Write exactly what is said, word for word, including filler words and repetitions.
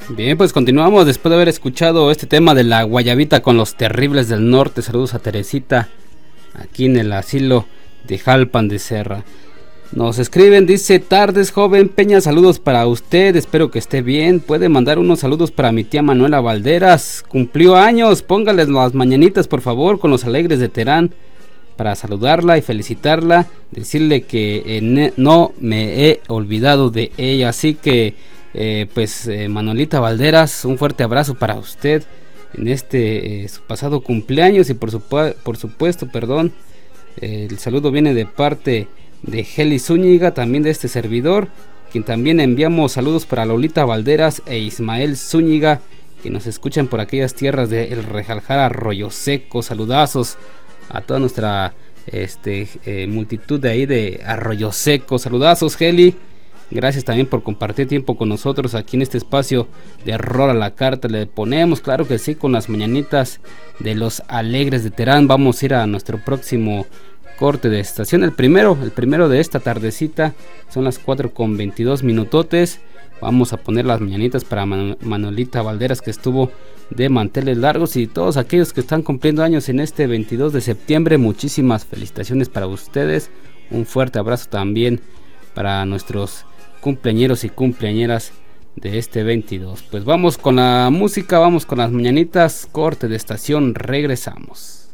Bien, pues continuamos después de haber escuchado este tema de la guayabita con los Terribles del Norte. Saludos a Teresita, aquí en el asilo de Jalpan de Serra. Nos escriben, dice: tardes joven Peña, saludos para usted, espero que esté bien. Puede mandar unos saludos para mi tía Manuela Valderas, cumplió años, póngales las mañanitas por favor con los alegres de Terán, para saludarla y felicitarla, decirle que eh, no me he olvidado de ella. Así que eh, pues eh, Manuelita Valderas, un fuerte abrazo para usted en este eh, su pasado cumpleaños. Y por, su, por supuesto, perdón, eh, el saludo viene de parte de Heli Zúñiga, también de este servidor, quien también enviamos saludos para Lolita Valderas e Ismael Zúñiga, que nos escuchan por aquellas tierras de El Rejaljar, Arroyo Seco. Saludazos a toda nuestra este, eh, multitud de ahí de Arroyo Seco. Saludazos, Heli. Gracias también por compartir tiempo con nosotros aquí en este espacio de Error a la Carta. Le ponemos, claro que sí, con las mañanitas de los alegres de Terán. Vamos a ir a nuestro próximo corte de estación, el primero, el primero de esta tardecita. Son las cuatro con veintidós minutotes. Vamos a poner las mañanitas para Man- Manuelita Valderas, que estuvo de manteles largos, y todos aquellos que están cumpliendo años en este veintidós de septiembre. Muchísimas felicitaciones para ustedes. Un fuerte abrazo también para nuestros cumpleañeros y cumpleañeras de este veintidós. Pues vamos con la música, vamos con las mañanitas, corte de estación, regresamos.